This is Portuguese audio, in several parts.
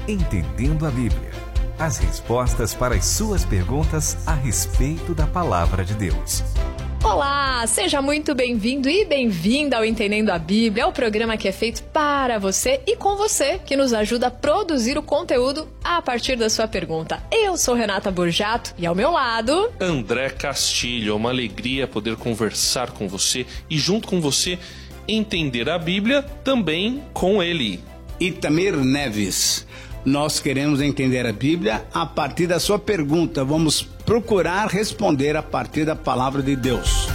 Entendendo a Bíblia. As respostas para as suas perguntas a respeito da Palavra de Deus. Olá, seja muito bem-vindo e bem-vinda ao Entendendo a Bíblia, o programa que é feito para você e com você, que nos ajuda a produzir o conteúdo a partir da sua pergunta. Eu sou Renata Borjato e ao meu lado... André Castilho. É uma alegria poder conversar com você e junto com você entender a Bíblia também com ele. Itamir Neves. Nós queremos entender a Bíblia a partir da sua pergunta. Vamos procurar responder a partir da palavra de Deus.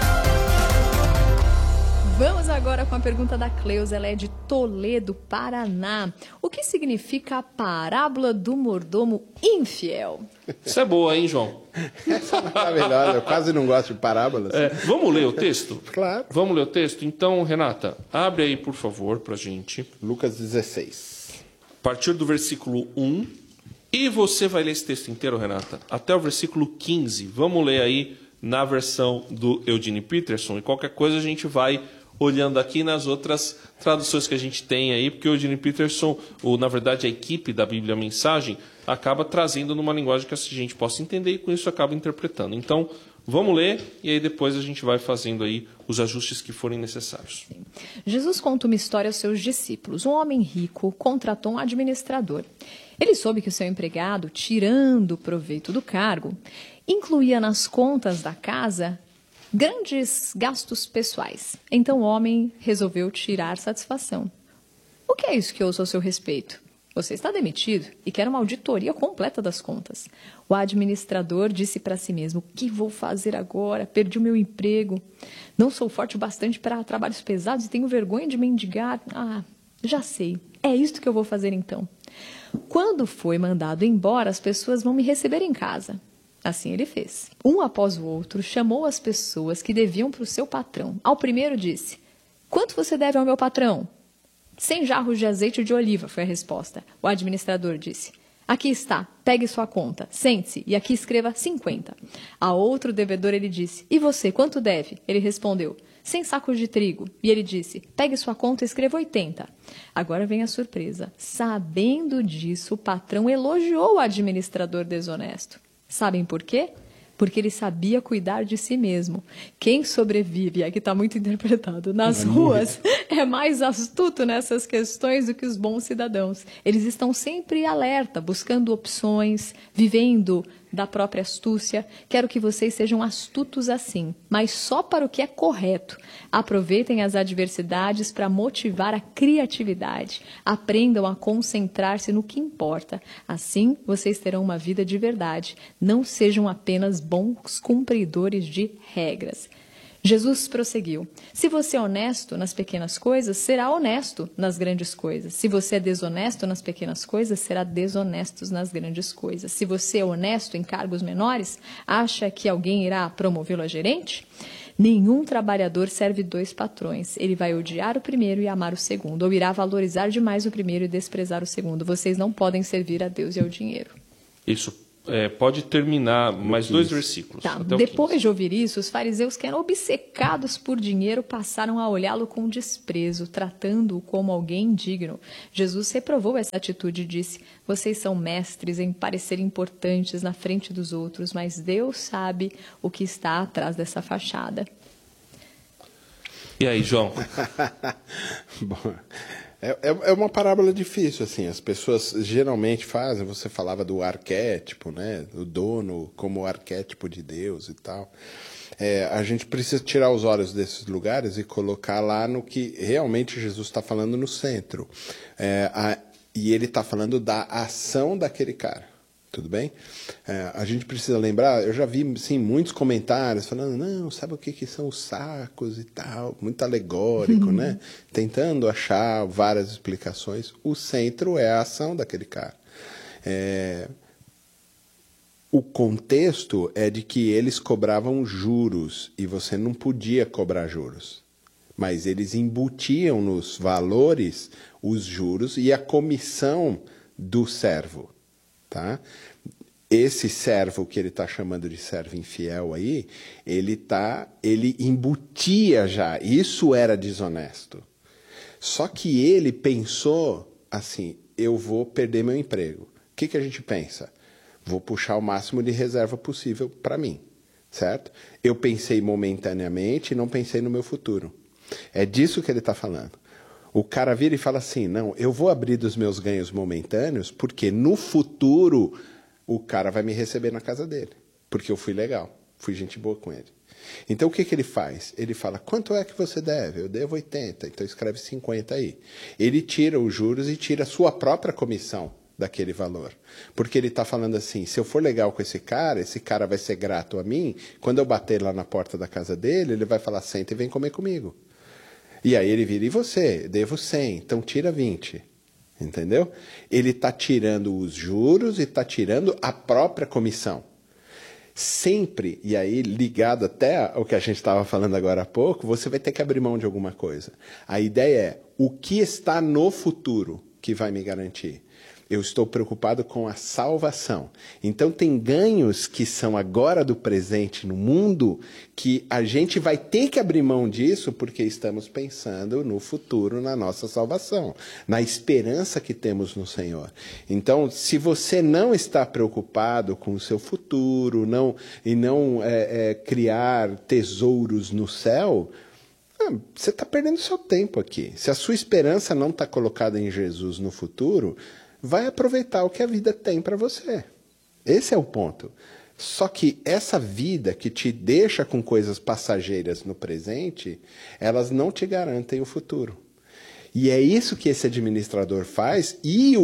Vamos agora com a pergunta da Cleusa. Ela é de Toledo, Paraná. O que significa a parábola do mordomo infiel? Isso é boa, hein, João? Essa é maravilhosa. Eu quase não gosto de parábolas. Vamos ler o texto? Claro. Vamos ler o texto? Então, Renata, abre aí, por favor, pra gente. Lucas 16. A partir do versículo 1. E você vai ler esse texto inteiro, Renata, até o versículo 15. Vamos ler aí na versão do Eugene Peterson. E qualquer coisa a gente vai olhando aqui nas outras traduções que a gente tem aí, porque o Eugene Peterson, ou na verdade a equipe da Bíblia Mensagem, acaba trazendo numa linguagem que a gente possa entender e com isso acaba interpretando. Então, vamos ler e aí depois a gente vai fazendo aí os ajustes que forem necessários. Sim. Jesus conta uma história aos seus discípulos. Um homem rico contratou um administrador. Ele soube que o seu empregado, tirando proveito do cargo, incluía nas contas da casa grandes gastos pessoais. Então o homem resolveu tirar satisfação. O que é isso que eu ouço a seu respeito? Você está demitido e quer uma auditoria completa das contas. O administrador disse para si mesmo: o que vou fazer agora? Perdi o meu emprego. Não sou forte o bastante para trabalhos pesados e tenho vergonha de mendigar. Já sei. É isto que eu vou fazer então. Quando foi mandado embora, as pessoas vão me receber em casa. Assim ele fez. Um após o outro, chamou as pessoas que deviam para o seu patrão. Ao primeiro disse: quanto você deve ao meu patrão? 100 jarros de azeite de oliva, foi a resposta. O administrador disse: aqui está, pegue sua conta, sente-se e aqui escreva 50. A outro devedor ele disse: e você, quanto deve? Ele respondeu: 100 sacos de trigo. E ele disse: pegue sua conta e escreva 80. Agora vem a surpresa. Sabendo disso, o patrão elogiou o administrador desonesto. Sabem por quê? Porque ele sabia cuidar de si mesmo. Quem sobrevive, aqui está muito interpretado, nas ruas, é mais astuto nessas questões do que os bons cidadãos. Eles estão sempre alerta, buscando opções, vivendo da própria astúcia. Quero que vocês sejam astutos assim, mas só para o que é correto. Aproveitem as adversidades para motivar a criatividade. Aprendam a concentrar-se no que importa. Assim, vocês terão uma vida de verdade. Não sejam apenas bons cumpridores de regras. Jesus prosseguiu: se você é honesto nas pequenas coisas, será honesto nas grandes coisas. Se você é desonesto nas pequenas coisas, será desonesto nas grandes coisas. Se você é honesto em cargos menores, acha que alguém irá promovê-lo a gerente? Nenhum trabalhador serve 2 patrões. Ele vai odiar o primeiro e amar o segundo, ou irá valorizar demais o primeiro e desprezar o segundo. Vocês não podem servir a Deus e ao dinheiro. Isso. Pode terminar mais 2 versículos. Tá. Depois de ouvir isso, os fariseus, que eram obcecados por dinheiro, passaram a olhá-lo com desprezo, tratando-o como alguém indigno. Jesus reprovou essa atitude e disse: vocês são mestres em parecer importantes na frente dos outros, mas Deus sabe o que está atrás dessa fachada. E aí, João? Bom, é uma parábola difícil, assim. As pessoas geralmente fazem, você falava do arquétipo, né? O dono como arquétipo de Deus e tal. A gente precisa tirar os olhos desses lugares e colocar lá no que realmente Jesus está falando no centro. E ele está falando da ação daquele cara. Tudo bem? A gente precisa lembrar, eu já vi sim, muitos comentários falando: não, sabe o que são os sacos e tal, muito alegórico, né? Tentando achar várias explicações. O centro é a ação daquele cara. O contexto é de que eles cobravam juros e você não podia cobrar juros. Mas eles embutiam nos valores os juros e a comissão do servo. Tá? Esse servo que ele está chamando de servo infiel aí, ele embutia já, isso era desonesto. Só que ele pensou assim: eu vou perder meu emprego. O que a gente pensa? Vou puxar o máximo de reserva possível para mim, certo? Eu pensei momentaneamente e não pensei no meu futuro. É disso que ele está falando. O cara vira e fala assim, não, eu vou abrir dos meus ganhos momentâneos porque no futuro o cara vai me receber na casa dele. Porque eu fui legal, fui gente boa com ele. Então o que ele faz? Ele fala, quanto é que você deve? Eu devo 80, então escreve 50 aí. Ele tira os juros e tira a sua própria comissão daquele valor. Porque ele está falando assim, se eu for legal com esse cara vai ser grato a mim, quando eu bater lá na porta da casa dele, ele vai falar, senta e vem comer comigo. E aí ele vira, e você? Devo 100, então tira 20. Entendeu? Ele está tirando os juros e está tirando a própria comissão. Sempre, e aí ligado até ao que a gente estava falando agora há pouco, você vai ter que abrir mão de alguma coisa. A ideia é, o que está no futuro que vai me garantir? Eu estou preocupado com a salvação. Então tem ganhos que são agora do presente no mundo que a gente vai ter que abrir mão disso porque estamos pensando no futuro, na nossa salvação, na esperança que temos no Senhor. Então, se você não está preocupado com o seu futuro e não criar tesouros no céu, você está perdendo seu tempo aqui. Se a sua esperança não está colocada em Jesus no futuro, vai aproveitar o que a vida tem para você. Esse é o ponto. Só que essa vida que te deixa com coisas passageiras no presente, elas não te garantem o futuro. E é isso que esse administrador faz, e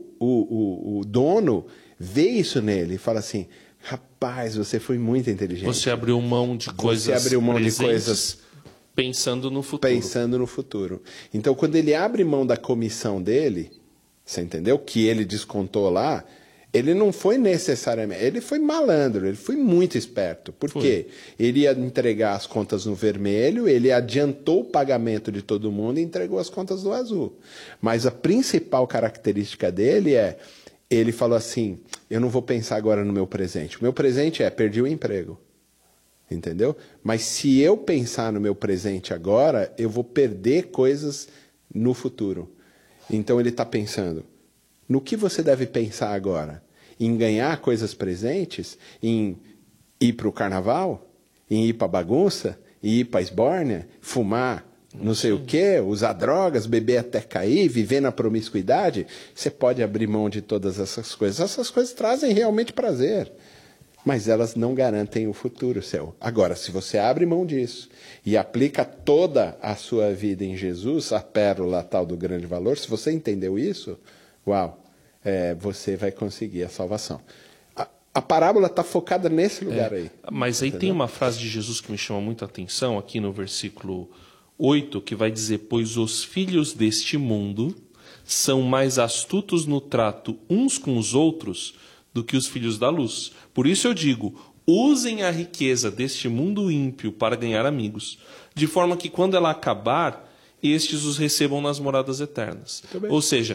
o dono vê isso nele e fala assim, rapaz, você foi muito inteligente. Você abriu mão de coisas Você abriu mão de coisas pensando no futuro. Pensando no futuro. Então, quando ele abre mão da comissão dele, você entendeu? Que ele descontou lá, ele não foi necessariamente... Ele foi malandro, ele foi muito esperto. Por quê? Ele ia entregar as contas no vermelho, ele adiantou o pagamento de todo mundo e entregou as contas do azul. Mas a principal característica dele é... Ele falou assim, eu não vou pensar agora no meu presente. O meu presente perdi o emprego. Entendeu? Mas se eu pensar no meu presente agora, eu vou perder coisas no futuro. Então ele está pensando, no que você deve pensar agora? Em ganhar coisas presentes? Em ir para o carnaval? Em ir para a bagunça? Em ir para a esbórnia? Fumar não sei o quê? Usar drogas? Beber até cair? Viver na promiscuidade? Você pode abrir mão de todas essas coisas. Essas coisas trazem realmente prazer. Mas elas não garantem o futuro seu. Agora, se você abre mão disso e aplica toda a sua vida em Jesus, a pérola tal do grande valor, se você entendeu isso, uau, você vai conseguir a salvação. A parábola está focada nesse lugar aí. Mas aí entendeu? Tem uma frase de Jesus que me chama muita atenção, aqui no versículo 8, que vai dizer, pois os filhos deste mundo são mais astutos no trato uns com os outros do que os filhos da luz. Por isso eu digo, usem a riqueza deste mundo ímpio para ganhar amigos, de forma que quando ela acabar, estes os recebam nas moradas eternas. Ou seja,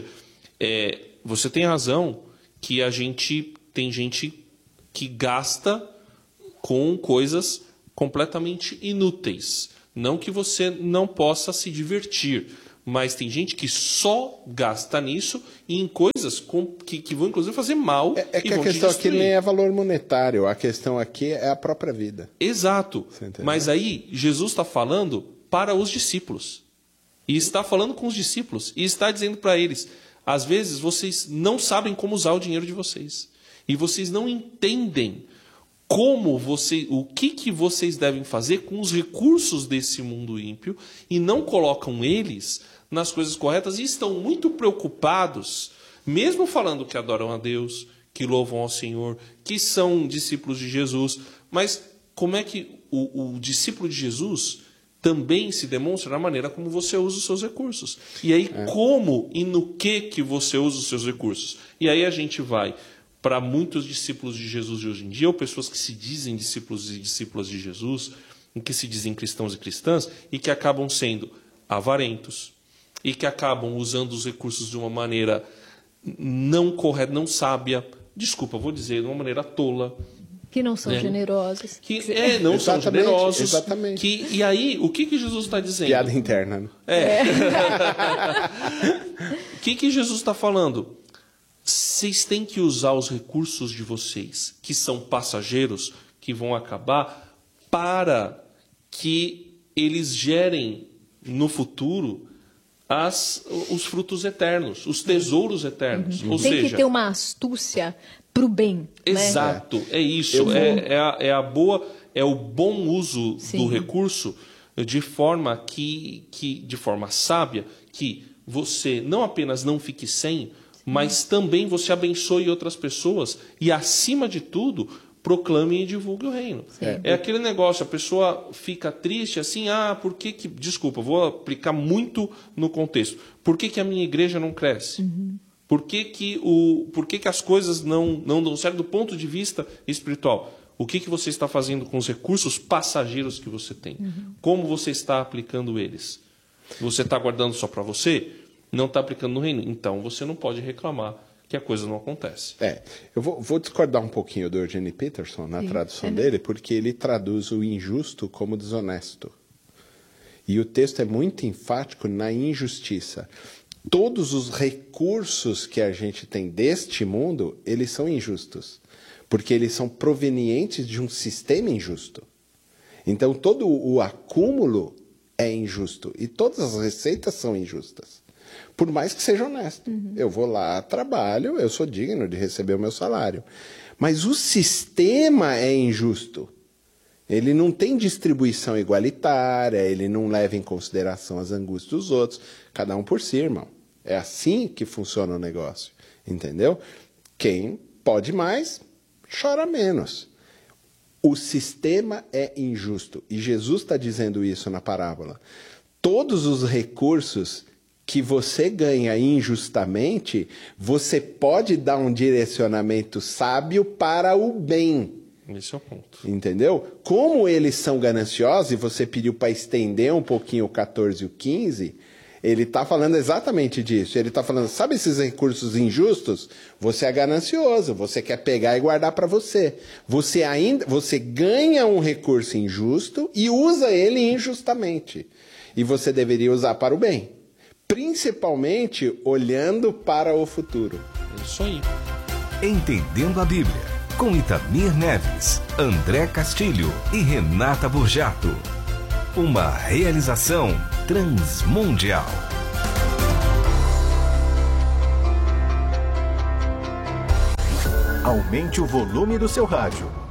você tem razão que tem gente que gasta com coisas completamente inúteis. Não que você não possa se divertir, mas tem gente que só gasta nisso e em coisas que vão, inclusive, fazer mal. É que a questão aqui nem é valor monetário, a questão aqui é a própria vida. Exato. Mas aí, Jesus está falando para os discípulos. E está falando com os discípulos. E está dizendo para eles, às vezes, vocês não sabem como usar o dinheiro de vocês. E vocês não entendem o que vocês devem fazer com os recursos desse mundo ímpio e não colocam eles nas coisas corretas e estão muito preocupados, mesmo falando que adoram a Deus, que louvam ao Senhor, que são discípulos de Jesus, mas como é que o discípulo de Jesus também se demonstra na maneira como você usa os seus recursos. E aí, como e no que você usa os seus recursos? E aí a gente vai para muitos discípulos de Jesus de hoje em dia, ou pessoas que se dizem discípulos e discípulas de Jesus, que se dizem cristãos e cristãs, e que acabam sendo avarentos, e que acabam usando os recursos de uma maneira não correta, não sábia, desculpa, vou dizer, de uma maneira tola. Que não são generosos. Não são generosos. Exatamente. E aí, o que Jesus está dizendo? Piada interna. Né? que Jesus está falando? Vocês têm que usar os recursos de vocês, que são passageiros, que vão acabar, para que eles gerem no futuro os frutos eternos, os tesouros eternos. Ou Tem seja, que ter uma astúcia para o bem. Exato, né? é isso. É o bom uso do recurso de forma de forma sábia, que você não apenas não fique sem, mas também você abençoe outras pessoas e, acima de tudo, proclame e divulgue o reino. É aquele negócio, a pessoa fica triste assim, por que desculpa, vou aplicar muito no contexto. Por que a minha igreja não cresce? Por que as coisas não dão certo do ponto de vista espiritual? O que você está fazendo com os recursos passageiros que você tem? Como você está aplicando eles? Você está guardando só para você? Não está aplicando no reino? Então você não pode reclamar que a coisa não acontece. Eu vou discordar um pouquinho do Eugene Peterson na tradução dele, porque ele traduz o injusto como desonesto. E o texto é muito enfático na injustiça. Todos os recursos que a gente tem deste mundo, eles são injustos, porque eles são provenientes de um sistema injusto. Então, todo o acúmulo é injusto e todas as receitas são injustas, por mais que seja honesto. Eu vou lá, trabalho, eu sou digno de receber o meu salário. Mas o sistema é injusto. Ele não tem distribuição igualitária, ele não leva em consideração as angústias dos outros, cada um por si, irmão. É assim que funciona o negócio, entendeu? Quem pode mais, chora menos. O sistema é injusto, e Jesus está dizendo isso na parábola. Todos os recursos que você ganha injustamente, você pode dar um direcionamento sábio para o bem. Esse é o ponto. Entendeu? Como eles são gananciosos, e você pediu para estender um pouquinho o 14 e o 15, ele está falando exatamente disso. Ele está falando, sabe esses recursos injustos? Você é ganancioso, você quer pegar e guardar para você. Você ganha um recurso injusto e usa ele injustamente. E você deveria usar para o bem. Principalmente olhando para o futuro. É isso aí. Entendendo a Bíblia, com Itamir Neves, André Castilho e Renata Burjato. Uma realização transmundial. Aumente o volume do seu rádio.